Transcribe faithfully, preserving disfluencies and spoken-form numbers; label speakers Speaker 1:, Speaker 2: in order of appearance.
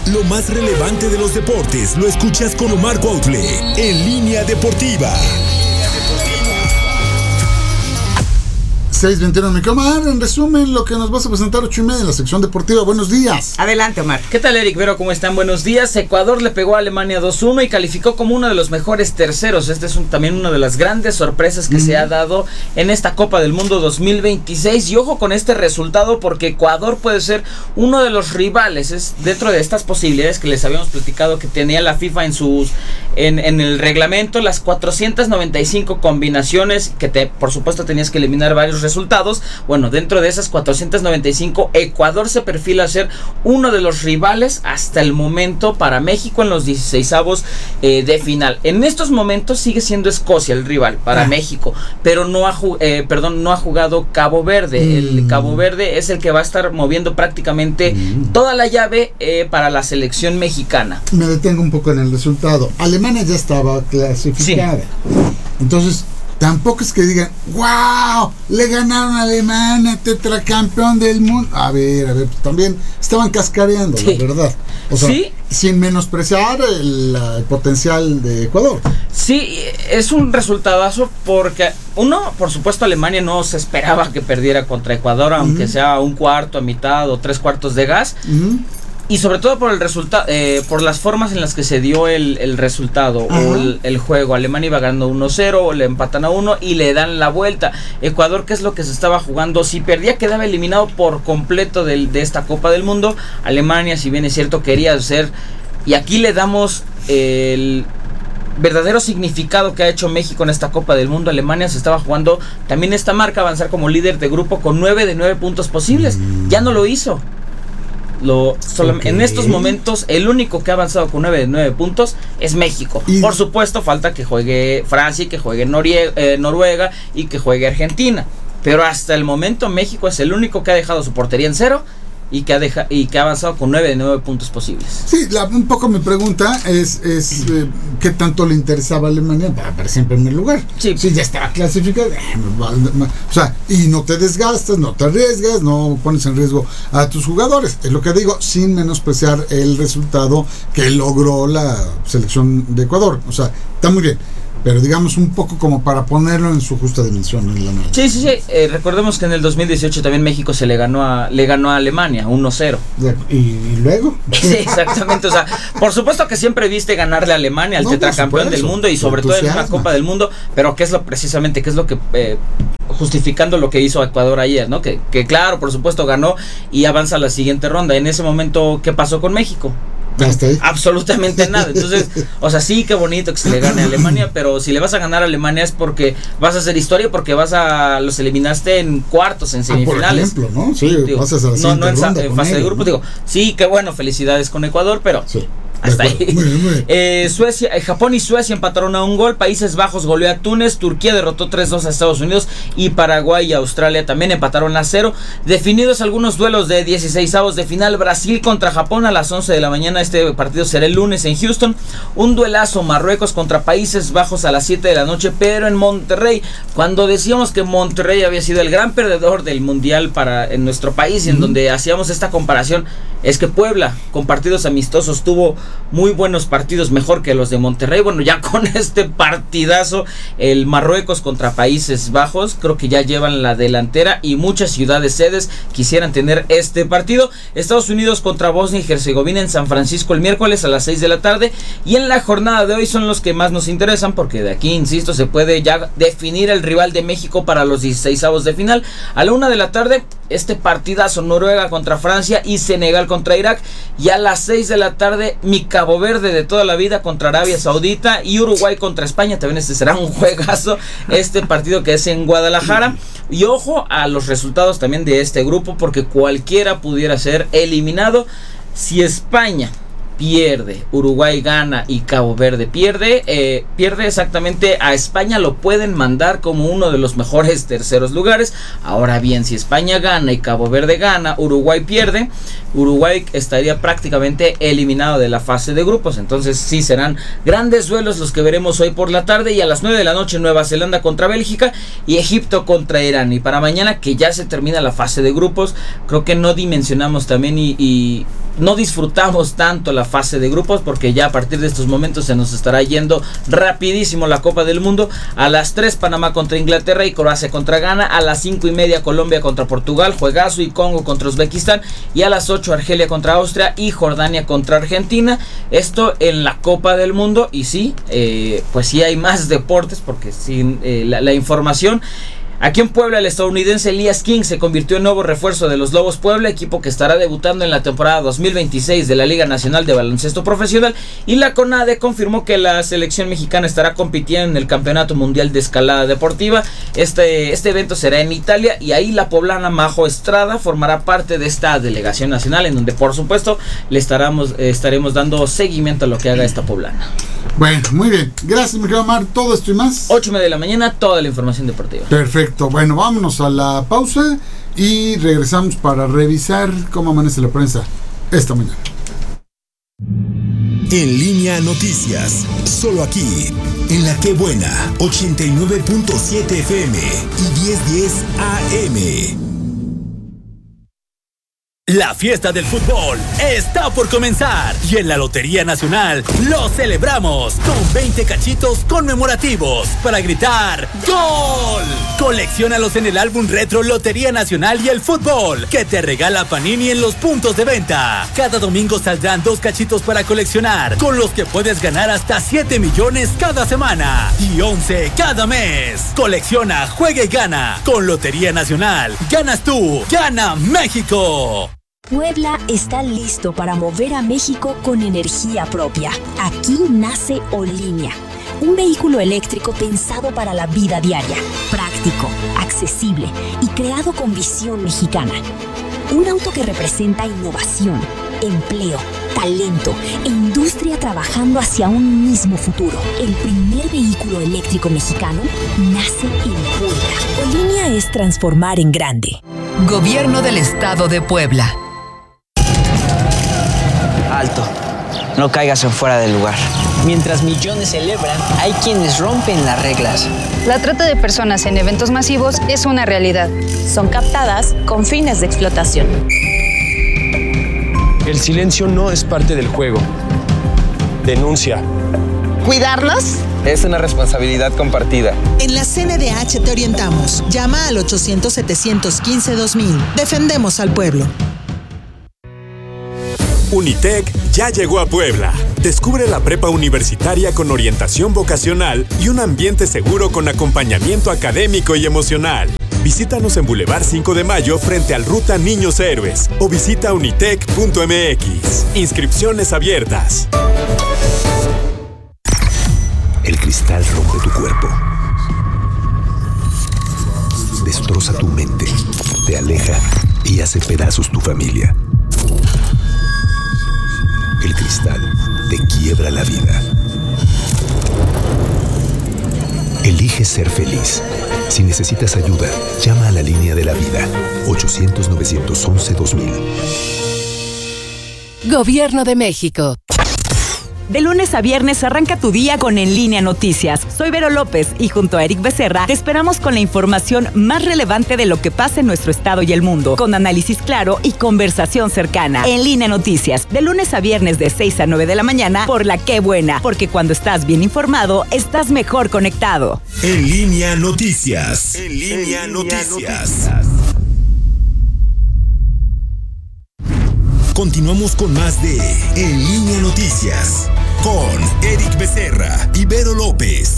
Speaker 1: Lo más relevante de los deportes lo escuchas con Omar Cuautle en Línea Deportiva.
Speaker 2: seis veintiuno, mi Omar, en resumen, lo que nos vas a presentar ocho y media en la sección deportiva. Buenos días.
Speaker 3: Adelante, Omar.
Speaker 4: ¿Qué tal, Eric Vero? ¿Cómo están? Buenos días. Ecuador le pegó a Alemania dos uno y calificó como uno de los mejores terceros. Este es un, también una de las grandes sorpresas que mm. se ha dado en esta Copa del Mundo dos mil veintiséis. Y ojo con este resultado, porque Ecuador puede ser uno de los rivales. Es dentro de estas posibilidades que les habíamos platicado que tenía la FIFA en sus en, en el reglamento, las cuatrocientas noventa y cinco combinaciones que te, por supuesto tenías que eliminar varios resultados. Bueno, dentro de esas cuatrocientas noventa y cinco, Ecuador se perfila a ser uno de los rivales hasta el momento para México en los dieciseisavos eh, de final. En estos momentos sigue siendo Escocia el rival para ah. México, pero no ha, eh, perdón, no ha jugado Cabo Verde. Mm. El Cabo Verde es el que va a estar moviendo prácticamente mm. toda la llave eh, para la selección mexicana.
Speaker 2: Me detengo un poco en el resultado. Alemania ya estaba clasificada. Sí. Entonces, tampoco es que digan, wow, le ganaron a Alemania, tetracampeón del mundo. A ver, a ver, pues también estaban cascareando, sí. la verdad. O sea, ¿sí? sin menospreciar el, el potencial de Ecuador.
Speaker 4: Sí, es un resultadazo porque, uno, por supuesto, Alemania no se esperaba que perdiera contra Ecuador, aunque uh-huh. sea un cuarto, a mitad o tres cuartos de gas. Uh-huh. Y sobre todo por el resultado, eh, por las formas en las que se dio el, el resultado uh-huh. o el, el juego. Alemania iba ganando uno cero, le empatan a uno y le dan la vuelta. Ecuador, ¿qué es lo que se estaba jugando? Si perdía, quedaba eliminado por completo del, de esta Copa del Mundo. Alemania, si bien es cierto, quería hacer, y aquí le damos el verdadero significado que ha hecho México en esta Copa del Mundo. Alemania se estaba jugando también esta marca, avanzar como líder de grupo con nueve de nueve puntos posibles. Mm. Ya no lo hizo. Lo, solo, okay. En estos momentos el único que ha avanzado con nueve de nueve puntos es México. Y por supuesto falta que juegue Francia, que juegue Norie, eh, Noruega y que juegue Argentina, pero hasta el momento México es el único que ha dejado su portería en cero y que ha deja, y que ha avanzado con nueve de nueve puntos posibles.
Speaker 2: Sí, la, un poco mi pregunta es, es eh, ¿qué tanto le interesaba a Alemania para aparecer en primer lugar? Sí, sí, ya estaba clasificado, eh, o sea, y no te desgastas, no te arriesgas, no pones en riesgo a tus jugadores, es lo que digo, sin menospreciar el resultado que logró la selección de Ecuador. O sea, está muy bien, pero digamos un poco como para ponerlo en su justa dimensión en la mano.
Speaker 4: Sí, sí, sí. Eh, recordemos que en el dos mil dieciocho también México se le ganó a le ganó a Alemania uno cero.
Speaker 2: ¿Y, y luego?
Speaker 4: Sí, exactamente. O sea, por supuesto que siempre viste ganarle a Alemania, al no, tetracampeón del mundo y sobre todo en una Copa del Mundo, pero ¿qué es lo precisamente? ¿Qué es lo que eh, justificando lo que hizo Ecuador ayer, ¿no? Que, que claro, por supuesto ganó y avanza a la siguiente ronda. En ese momento, ¿qué pasó con México? Absolutamente nada. Entonces, o sea, sí, qué bonito que se le gane a Alemania, pero si le vas a ganar a Alemania es porque vas a hacer historia, porque vas a los eliminaste en cuartos, en semifinales.
Speaker 2: Ah, por ejemplo, ¿no? Sí,
Speaker 4: digo,
Speaker 2: pasas a la
Speaker 4: no, no en,
Speaker 2: ronda
Speaker 4: en fase ellos, de grupo, ¿no? Digo, sí, qué bueno, felicidades con Ecuador, pero sí. Hasta ahí. Muy bien, muy bien. Eh, Suecia, eh, Japón y Suecia empataron a un gol. Países Bajos goleó a Túnez. Turquía derrotó tres dos a Estados Unidos. Y Paraguay y Australia también empataron a cero. Definidos algunos duelos de dieciseisavos de final. Brasil contra Japón a las once de la mañana. Este partido será el lunes en Houston. Un duelazo Marruecos contra Países Bajos a las siete de la noche, pero en Monterrey. Cuando decíamos que Monterrey había sido el gran perdedor del mundial para en nuestro país, y en mm. donde hacíamos esta comparación, es que Puebla con partidos amistosos tuvo muy buenos partidos, mejor que los de Monterrey. Bueno, ya con este partidazo, el Marruecos contra Países Bajos, creo que ya llevan la delantera y muchas ciudades sedes quisieran tener este partido. Estados Unidos contra Bosnia y Herzegovina en San Francisco el miércoles a las seis de la tarde, y en la jornada de hoy son los que más nos interesan, porque de aquí, insisto, se puede ya definir el rival de México para los dieciseisavos de final. A la una de la tarde, este partidazo, Noruega contra Francia y Senegal contra Irak, y a las seis de la tarde, mi Cabo Verde de toda la vida contra Arabia Saudita y Uruguay contra España. También este será un juegazo, este partido que es en Guadalajara. Y ojo a los resultados también de este grupo, porque cualquiera pudiera ser eliminado. Si España pierde, Uruguay gana y Cabo Verde pierde, eh, pierde exactamente a España, lo pueden mandar como uno de los mejores terceros lugares. Ahora bien, si España gana y Cabo Verde gana, Uruguay pierde, Uruguay estaría prácticamente eliminado de la fase de grupos. Entonces sí serán grandes duelos los que veremos hoy por la tarde, y a las nueve de la noche Nueva Zelanda contra Bélgica y Egipto contra Irán. Y para mañana, que ya se termina la fase de grupos, creo que no dimensionamos también y, y no disfrutamos tanto la fase de grupos, porque ya a partir de estos momentos se nos estará yendo rapidísimo la Copa del Mundo. A las tres Panamá contra Inglaterra y Croacia contra Ghana, a las cinco y media Colombia contra Portugal, juegazo, y Congo contra Uzbekistán, y a las ocho Argelia contra Austria y Jordania contra Argentina. Esto en la Copa del Mundo. Y sí, eh, pues sí hay más deportes, porque sí, eh, la, la información. Aquí en Puebla, el estadounidense Elias King se convirtió en nuevo refuerzo de los Lobos Puebla, equipo que estará debutando en la temporada dos mil veintiséis de la Liga Nacional de Baloncesto Profesional, y la CONADE confirmó que la selección mexicana estará compitiendo en el Campeonato Mundial de Escalada Deportiva. Este, este evento será en Italia, y ahí la poblana Majo Estrada formará parte de esta delegación nacional, en donde por supuesto le estaremos, eh, estaremos dando seguimiento a lo que haga esta poblana.
Speaker 2: Bueno, muy bien. Gracias, mi querido Omar. Todo esto y más.
Speaker 4: ocho y media de la mañana, toda la información deportiva.
Speaker 2: Perfecto. Bueno, vámonos a la pausa y regresamos para revisar cómo amanece la prensa esta mañana.
Speaker 1: En Línea Noticias, solo aquí, en La Qué Buena, ochenta y nueve punto siete F M y diez diez A M.
Speaker 3: La fiesta del fútbol está por comenzar y en la Lotería Nacional lo celebramos con veinte cachitos conmemorativos para gritar ¡Gol! Colecciónalos en el álbum retro Lotería Nacional y el Fútbol que te regala Panini en los puntos de venta. Cada domingo saldrán dos cachitos para coleccionar, con los que puedes ganar hasta siete millones cada semana y once cada mes. Colecciona, juega y gana. Con Lotería Nacional, ganas tú, gana México.
Speaker 5: Puebla está listo para mover a México con energía propia. Aquí nace Olinea, un vehículo eléctrico pensado para la vida diaria, práctico, accesible y creado con visión mexicana. Un auto que representa innovación, empleo, talento e industria trabajando hacia un mismo futuro. El primer vehículo eléctrico mexicano nace en Puebla. Olinea es transformar en grande.
Speaker 6: Gobierno del Estado de Puebla.
Speaker 7: Alto, no caigas en fuera del lugar. Mientras millones celebran, hay quienes rompen las reglas.
Speaker 8: La trata de personas en eventos masivos es una realidad.
Speaker 9: Son captadas con fines de explotación.
Speaker 10: El silencio no es parte del juego. Denuncia.
Speaker 11: ¿Cuidarnos?
Speaker 12: Es una responsabilidad compartida.
Speaker 11: En la C N D H te orientamos. Llama al ochocientos, setecientos quince, dos mil. Defendemos al pueblo.
Speaker 1: Unitec ya llegó a Puebla. Descubre la prepa universitaria con orientación vocacional y un ambiente seguro con acompañamiento académico y emocional. Visítanos en Boulevard cinco de Mayo frente al Ruta Niños Héroes o visita unitec punto m x. Inscripciones abiertas.
Speaker 13: El cristal rompe tu cuerpo. Destroza tu mente, te aleja y hace pedazos tu familia. El cristal te quiebra la vida. Elige ser feliz. Si necesitas ayuda, llama a la línea de la vida. ochocientos, novecientos once, dos mil.
Speaker 6: Gobierno de México.
Speaker 14: De lunes a viernes arranca tu día con En Línea Noticias. Soy Vero López y junto a Eric Becerra te esperamos con la información más relevante de lo que pasa en nuestro estado y el mundo, con análisis claro y conversación cercana. En Línea Noticias, de lunes a viernes de seis a nueve de la mañana por La Qué Buena, porque cuando estás bien informado, estás mejor conectado.
Speaker 1: En Línea Noticias. En Línea, en línea Noticias. Noticias. Continuamos con más de En Línea Noticias con Eric Becerra y Vero López.